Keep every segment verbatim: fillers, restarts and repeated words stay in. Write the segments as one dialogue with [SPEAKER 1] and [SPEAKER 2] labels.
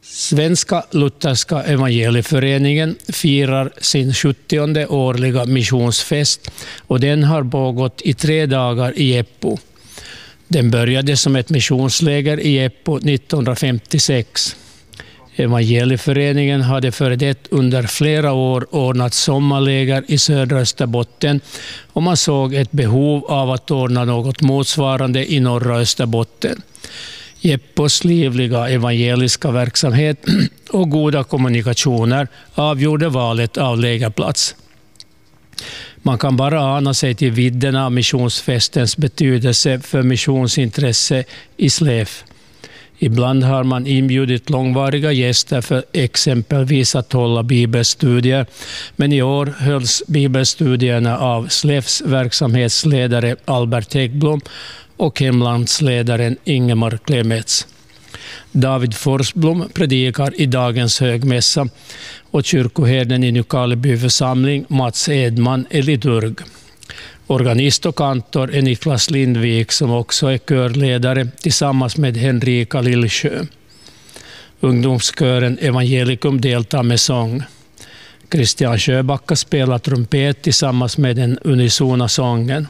[SPEAKER 1] Svenska Lutherska Evangelieföreningen firar sin sjuttionde årliga missionsfest och den har pågått i tre dagar i Eppo. Den började som ett missionsläger i Eppo nittonhundrafemtiosex. Evangelieföreningen hade före det under flera år ordnat sommarläger i södra Österbotten och man såg ett behov av att ordna något motsvarande i norra Österbotten. Eppos livliga evangeliska verksamhet och goda kommunikationer avgjorde valet av lägerplats. Man kan bara ana sig till vidden av missionsfestens betydelse för missionsintresse i Släf. Ibland har man inbjudit långvariga gäster för exempelvis att hålla bibelstudier, men i år hölls bibelstudierna av Släfs verksamhetsledare Albert Häggblom och hemlandsledaren Ingemar Klemets. David Forsblom predikar i dagens högmässa och kyrkoherden i Nykarleby församling Mats Edman är liturg. Organist och kantor är Niklas Lindvik som också är körledare tillsammans med Henrika Lillsjö. Ungdomskören Evangelikum deltar med sång. Christian Sjöbacka spelar trumpet tillsammans med den unisona sången.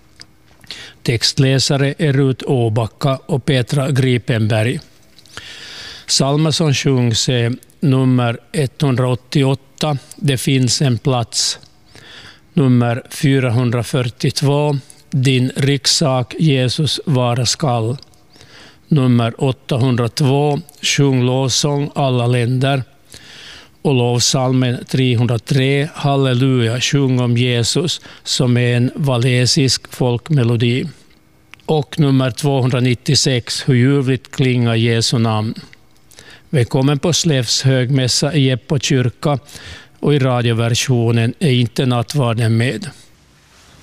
[SPEAKER 1] Textläsare är Rut Åbacka och Petra Gripenberg. Psalmer som sjungs är nummer etthundraåttioåtta, Det finns en plats. Nummer fyrahundrafyrtiotvå, Din rikssak Jesus vara skall. Nummer åttahundratvå, Sjung lovsång alla länder. Och lovsalmen trehundratre, Halleluja, sjung om Jesus, som är en walesisk folkmelodi. Och nummer tvåhundranittiosex, Hur ljuvligt klingar Jesu namn. Välkommen på Släfs högmässa i Eppo kyrka och i radioversionen är inte nattvarden med.